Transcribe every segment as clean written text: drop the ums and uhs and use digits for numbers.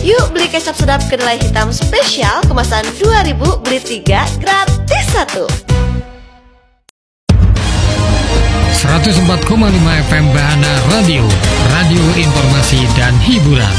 Yuk beli kecap sedap kedelai hitam spesial kemasan 2000, beli 3 gratis 1. 104,5 FM Bahana Radio, radio informasi dan hiburan.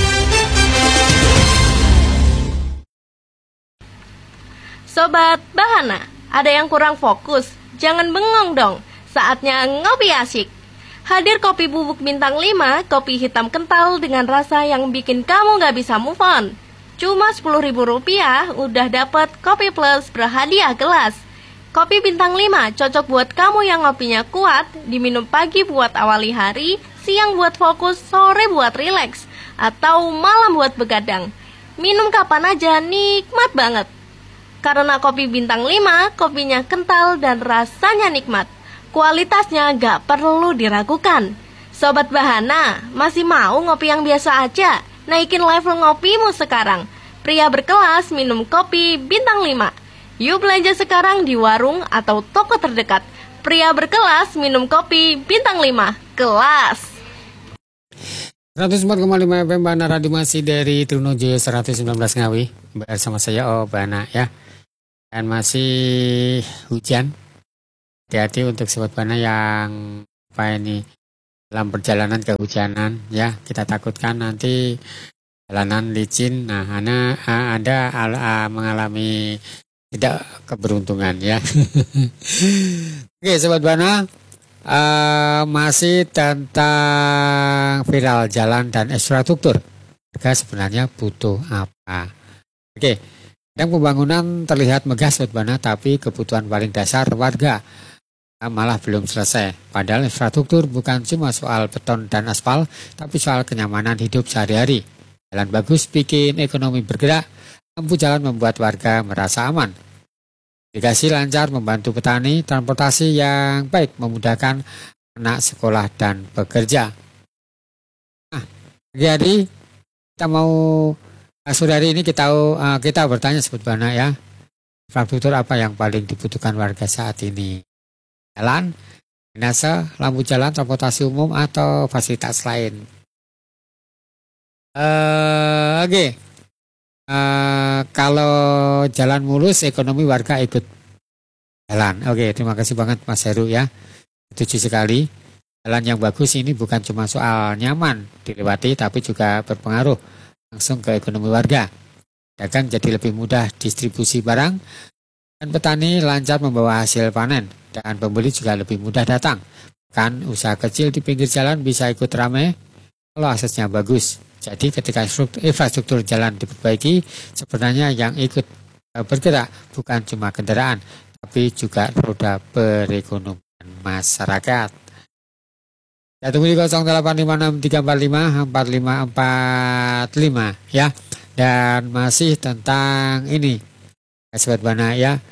Sobat Bahana, ada yang kurang fokus? Jangan bengong dong, saatnya ngopi asyik. Hadir kopi bubuk bintang 5, kopi hitam kental dengan rasa yang bikin kamu gak bisa move on. Cuma Rp10.000 udah dapet kopi plus berhadiah gelas. Kopi bintang 5 cocok buat kamu yang ngopinya kuat, diminum pagi buat awali hari, siang buat fokus, sore buat rileks, atau malam buat begadang. Minum kapan aja nikmat banget. Karena kopi bintang 5, kopinya kental dan rasanya nikmat. Kualitasnya gak perlu diragukan. Sobat Bahana, masih mau ngopi yang biasa aja? Naikin level ngopimu sekarang. Pria berkelas minum kopi bintang 5. Yuk belanja sekarang di warung atau toko terdekat. Pria berkelas minum kopi bintang 5. Kelas. 104,5 FM Bahana Radio masih dari Trunojoyo 119 Ngawi. Bersama saya Bana ya. Dan masih hujan. Hati-hati untuk sobat Bahana yang dalam perjalanan kehujanan ya, kita takutkan nanti jalanan licin. Nah, Anda mengalami tidak keberuntungan ya. Oke, sobat Bahana, masih tentang viral jalan dan infrastruktur. Warga sebenarnya butuh apa? Oke, yang pembangunan terlihat megah sobat Bahana, tapi kebutuhan paling dasar warga malah belum selesai. Padahal infrastruktur bukan cuma soal beton dan aspal, tapi soal kenyamanan hidup sehari-hari. Jalan bagus bikin ekonomi bergerak, lampu jalan membuat warga merasa aman. Irigasi lancar membantu petani, transportasi yang baik memudahkan anak sekolah dan bekerja. Nah, jadi kita mau sore hari ini kita bertanya sobat Bahana ya, infrastruktur apa yang paling dibutuhkan warga saat ini? Jalan, drainase, lampu jalan, transportasi umum, atau fasilitas lain. Oke. Kalau jalan mulus, ekonomi warga ikut jalan. Oke, terima kasih banget Mas Heru ya. Setuju sekali. Jalan yang bagus ini bukan cuma soal nyaman dilewati, tapi juga berpengaruh langsung ke ekonomi warga. Dagang jadi lebih mudah distribusi barang, dan petani lancar membawa hasil panen. Dan pembeli juga lebih mudah datang. Kan usaha kecil di pinggir jalan bisa ikut ramai kalau aksesnya bagus. Jadi ketika infrastruktur jalan diperbaiki, sebenarnya yang ikut bergerak bukan cuma kendaraan, tapi juga roda perekonomian masyarakat. Ya, tunggu di 0856 345 4545 ya. Dan masih tentang ini, sobat Bahana ya.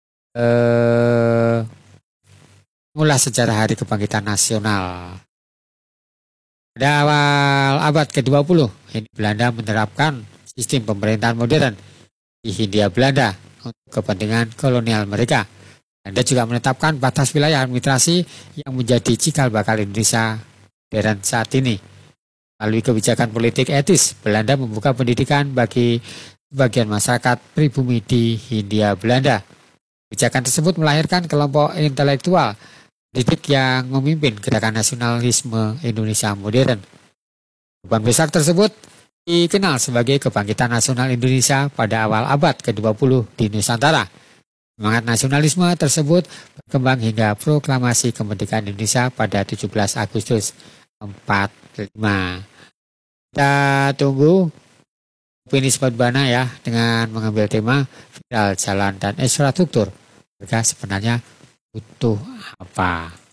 Mulai sejarah Hari Kebangkitan Nasional. Pada awal abad ke-20, Belanda menerapkan sistem pemerintahan modern di Hindia Belanda untuk kepentingan kolonial mereka. Belanda juga menetapkan batas wilayah administrasi yang menjadi cikal bakal Indonesia modern saat ini. Melalui kebijakan politik etis, Belanda membuka pendidikan bagi sebagian masyarakat pribumi di Hindia Belanda. Kebijakan tersebut melahirkan kelompok intelektual didik yang memimpin gerakan nasionalisme Indonesia modern. Perubahan besar tersebut dikenal sebagai Kebangkitan Nasional Indonesia pada awal abad ke-20 di Nusantara. Semangat nasionalisme tersebut berkembang hingga proklamasi kemerdekaan Indonesia pada 17 Agustus 45. Kita tunggu opini sobat Bahana ya, dengan mengambil tema viral jalan dan infrastruktur. Warga sebenarnya butuh apa?